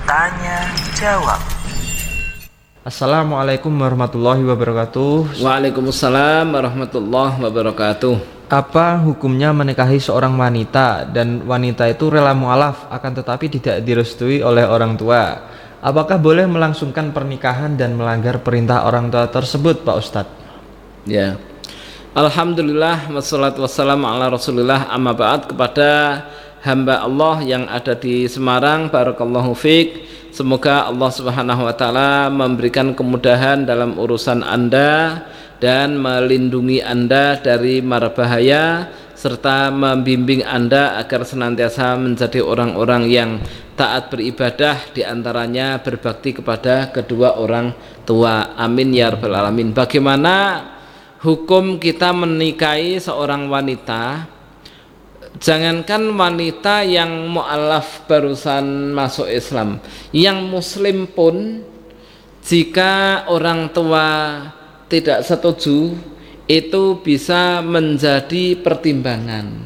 Tanya jawab. Assalamualaikum warahmatullahi wabarakatuh. Waalaikumsalam warahmatullahi wabarakatuh. Apa hukumnya menikahi seorang wanita dan wanita itu rela mualaf akan tetapi tidak direstui oleh orang tua? Apakah boleh melangsungkan pernikahan dan melanggar perintah orang tua tersebut, Pak Ustadz? Ya. Alhamdulillah wassalatu wassalamu ala Rasulillah, amma ba'd. Kepada hamba Allah yang ada di Semarang, barakallahu fiik. Semoga Allah Subhanahu wa taala memberikan kemudahan dalam urusan Anda dan melindungi Anda dari mara bahaya serta membimbing Anda agar senantiasa menjadi orang-orang yang taat beribadah, diantaranya berbakti kepada kedua orang tua. Amin ya rabbal alamin. Bagaimana hukum kita menikahi seorang wanita? Jangankan wanita yang mu'alaf barusan masuk Islam, yang muslim pun jika orang tua tidak setuju itu bisa menjadi pertimbangan.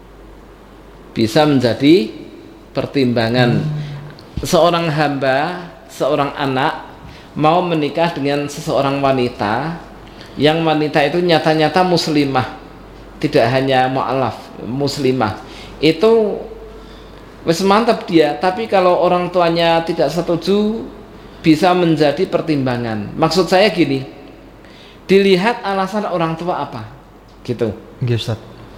Bisa menjadi pertimbangan. Seorang hamba, seorang anak mau menikah dengan seseorang wanita, yang wanita itu nyata-nyata muslimah, tidak hanya mu'alaf, muslimah, itu wis mantap dia. Tapi kalau orang tuanya tidak setuju bisa menjadi pertimbangan. Maksud saya gini, dilihat alasan orang tua apa gitu. Ustaz.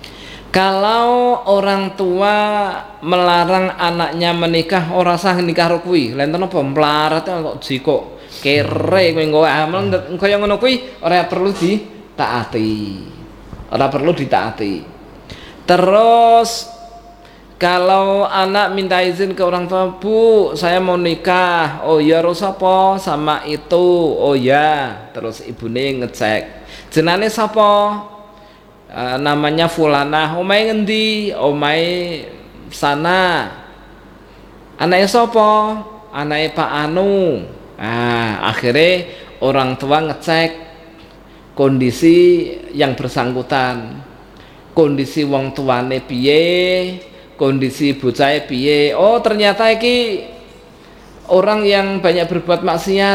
Kalau orang tua melarang anaknya menikah, ora sah nikah kuwi, lenten apa melarat kok jiko kere kowe nggo amal kaya ngono kuwi ora perlu ditaati. Ora perlu ditaati. Terus kalau anak minta izin ke orang tua, Bu, saya mau nikah. Oh ya, harus apa? Sama itu. Oh ya. Terus ibune ngecek. Jenenge sapa? Namanya Fulanah. Omahe ngendi? Omahe sana. Anake sapa? Anake Pak Anu. Akhirnya orang tua ngecek kondisi yang bersangkutan, kondisi wong tuane piye, kondisi bocahe piye. Oh ternyata iki orang yang banyak berbuat maksiat.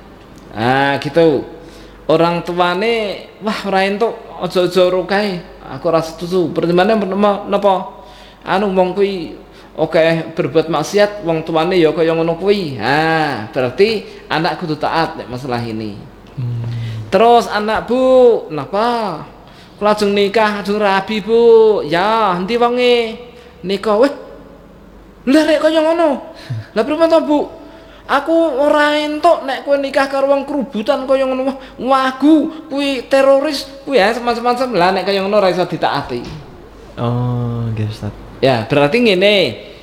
Gitu. Orang tuane wah ora entuk, aja-aja kae. Aku ora setuju. Pertimbangannya napa? Wong kuwi oke berbuat maksiat, wong tuane ya kaya ngono kuwi. Berarti anak kudu taat nek masalah ini. Terus anak, Bu, napa? Kula lajeng nikah, lajeng rabi, Bu. Ya, endi wonge? Nikah weh. Lah rek kaya ngono. Lah pripun to, Bu? Aku ora entuk nek kowe nikah karo wong kerubutan kaya ngono. Wagu, kuwi teroris, kuwi ya macam-macam. Lah nek kaya ngono ora iso ditaati. Oh, nggih Ustaz. Ya, berarti ngene.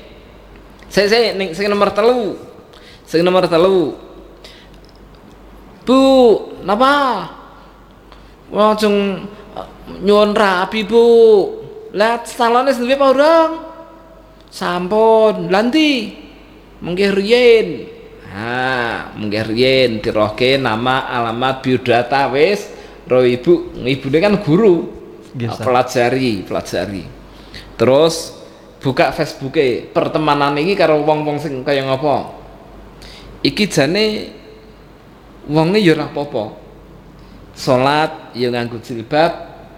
Sik sing nomor 3. Sing nomor 3. Bu, napa? Langsung nyuwun rabi, Bu. Lah salone sendiri apa urung? Sampun. Lah ndi? Mengke riyen. Mengke riyen dirohke nama, alamat, biodata wis ro ibu. Ibune kan guru. Pelajari. Terus buka Facebooke, pertemanan iki karo wong-wong sing kaya ngapa? Iki jane wonge ya ora apa-apa. Salat ya nganggo jilbab.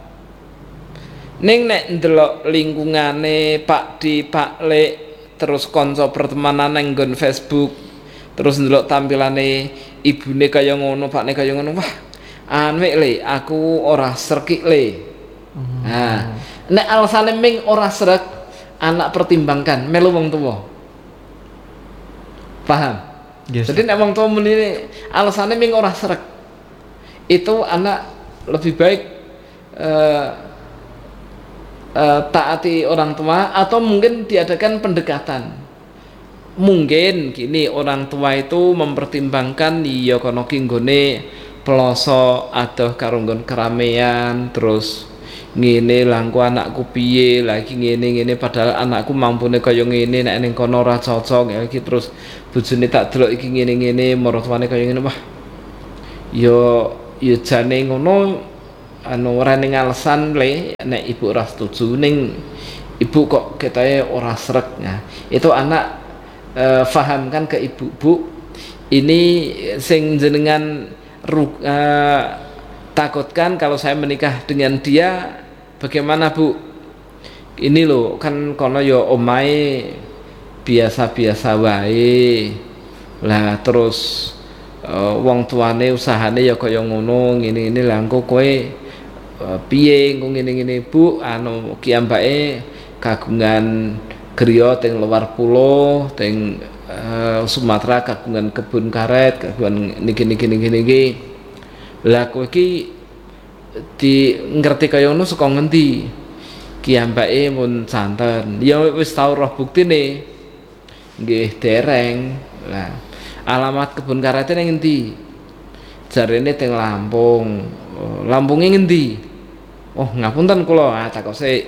Ning nek ndelok lingkungane Pak Di, Pak Le, terus kanca pertemanan nang nggon Facebook, terus ndelok tampilane ibune kaya ngono, pakne kaya ngono, wah, anwek Le, aku ora srek Le. Nek alasane ming ora srek, anak pertimbangkan melu wong tuwa. Paham? Yes. Jadi nek wong tuwa muni alasane ming ora srek, itu anak lebih baik taati orang tua atau mungkin diadakan pendekatan. Mungkin gini, orang tua itu mempertimbangkan ya kono ki nggone ploso adoh karo nggon keramaian, terus ngene langku anakku piye lagi ngene padahal anakku mampune kaya ngene nek ning kono ora cocok ya iki, terus bojone tak delok iki ngene maratuane kaya ngene, wah ya jane ngono ora ning alasan Le nek ibu ora setuju, ning ibu kok ketoke ora srek. Nah, itu anak fahamkan ke ibu, Bu, ini sing jenengan takutkan kalau saya menikah dengan dia bagaimana, Bu? Ini loh kan kono yo omae biasa-biasa wae lah, terus wong tuane usahane ya kaya ngono ngene lah, engko kowe piye engko ngene-ngene, Bu, anu kiambake kagungan griya teng luar pulau teng Sumatera, kagungan kebun karet, kagungan niki. Lah kowe iki di ngerti kaya ngono saka ngendi? Kiambake mun santen. Ya wis tau roh buktine. Nggih dereng. Lah alamat kebun karete ning endi? Jarene teng Lampung. Lampunge ngendi? Oh, ngapunten kula takok sik.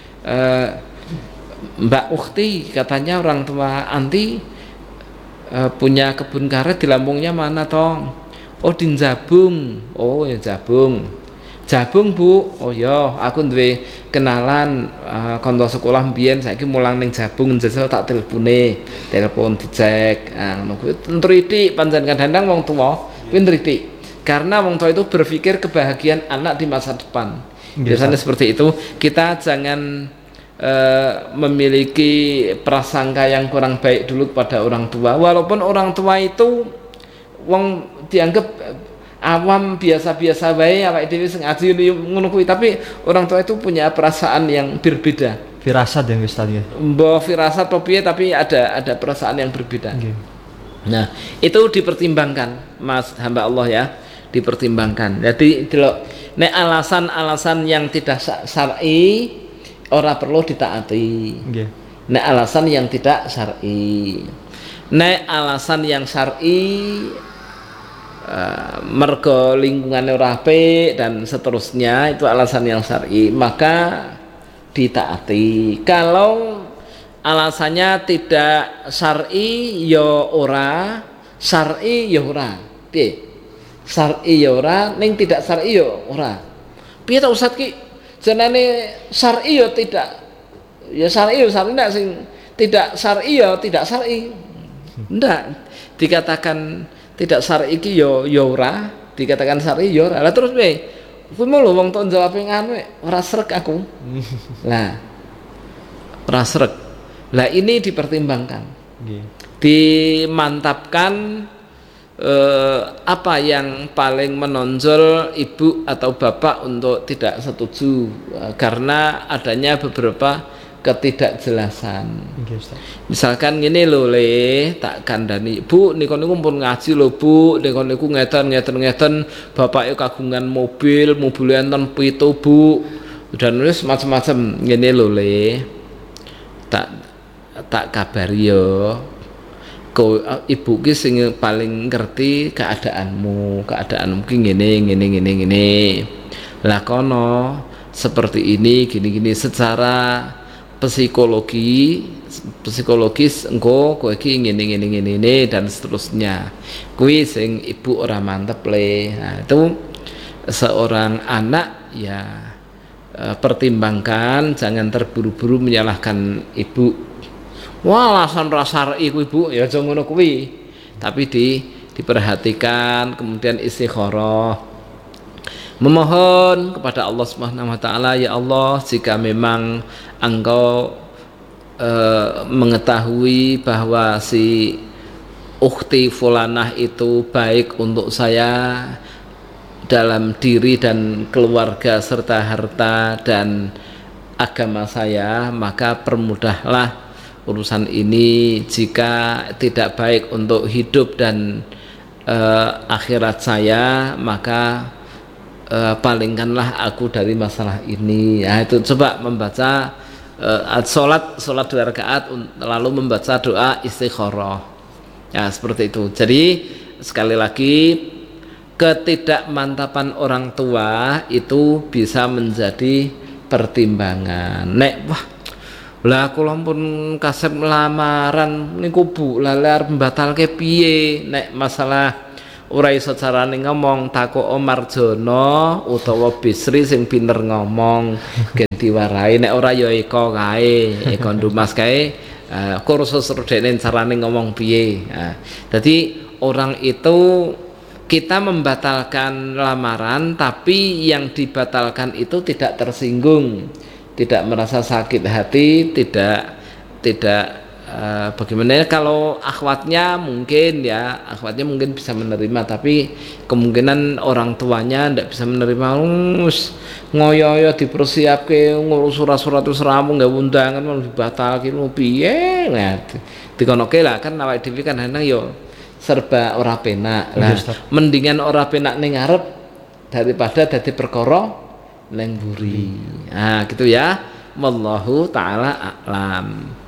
Mbak Ukti katanya orang tua anti punya kebun karet di Lampungnya mana tong? Oh di Jabung. Oh ya Jabung, Bu. Oh ya aku duwe kenalan kanca sekolah mbiyen saiki mulang ning Jabung, njajal tak telepon dicek. Ngono kuwi entritik pancen kadang wong tuwa kuwi entritik. Karena wong tua itu berpikir kebahagiaan anak di masa depan. Biasanya seperti itu. Kita jangan memiliki prasangka yang kurang baik dulu pada orang tua, walaupun orang tua itu wong dianggap awam biasa-biasa baik awake dhewe sing ngaji ngono kuwi, tapi orang tua itu punya perasaan yang berbeda. Firasat yang Ustaz ya. Mbah firasat apa piye, tapi ada perasaan yang berbeda. Okay. Nah, itu dipertimbangkan Mas hamba Allah ya, dipertimbangkan. Jadi delok nek alasan-alasan yang tidak syar'i ora perlu ditaati. Okay. Nek alasan yang tidak syar'i. Nek alasan yang syar'i mergo lingkungannya ora apik dan seterusnya, itu alasan yang syar'i, maka ditaati. Kalau alasannya tidak syar'i ya ora, syar'i ya ora. Piye? Syar'i ya ora, ning tidak syar'i ya ora. Piye ta Ustaz ki? Jenenge syar'i ya tidak, ya syar'i ya syar'i, ndak sing tidak syar'i ya tidak syar'i. Ndak, dikatakan tidak syar'i iki ya ora, dikatakan syar'i ya ora. Lah terus piye? Kuwi mau lho wong tok jawab nganu ora srek aku. Lah ora srek. Lah ini dipertimbangkan. Nggih. Dimantapkan apa yang paling menonjol ibu atau bapak untuk tidak setuju karena adanya beberapa ketidakjelasan. Misalkan ngene lho Le, tak kandhani, Bu niku pun ngaji lho Bu, niku ngeten bapake kagungan mobil enten 7 Bu, dan wis macam-macam ngene lho Le. Tak kabari yo. Ibu ki sing paling ngerti keadaanmu ki ngene. Lah kono seperti ini gini secara psikologis engko kowe iki ngene dan seterusnya. Kuwi sing ibu ora mantep Le. Nah, itu seorang anak ya pertimbangkan, jangan terburu-buru menyalahkan ibu. Wah, alasan syar'i kuwi Bu, ya aja ngono kuwi. Tapi diperhatikan, kemudian istikharah. Memohon kepada Allah Subhanahu wa taala, ya Allah, jika memang Engkau mengetahui bahwa si ukhti fulanah itu baik untuk saya dalam diri dan keluarga serta harta dan agama saya, maka permudahlah urusan ini. Jika tidak baik untuk hidup dan akhirat saya, maka palingkanlah aku dari masalah ini. Nah, itu coba membaca sholat 2 rakaat lalu membaca doa istikharah. Ya, seperti itu. Jadi sekali lagi, ketidakmantapan orang tua itu bisa menjadi pertimbangan. Nek wah lah kula pun kasep lamaran niku Bu, lalar mbatalke piye? Nek masalah ora iso carane ngomong, takok Marjono utawa Bisri sing pinter ngomong gen diwarai. Nek ora ya Eko kae, Eko Ndumas kae kursus dene carane ngomong piye. Jadi orang itu kita membatalkan lamaran tapi yang dibatalkan itu tidak tersinggung, tidak merasa sakit hati, tidak bagaimana kalau akhwatnya mungkin bisa menerima, tapi kemungkinan orang tuanya tidak bisa menerima. Ngoyo-yo dipersiapke ngurus surat-surat wis rampung nggak undangan mau dibatalke mau piye nah dikonoke lah kan awake dhewe kan ana yo serba ora penak lah mendingan ora penak ning ngarep daripada dadi perkara ning mburi. Nah gitu ya, wallahu taala a'lam.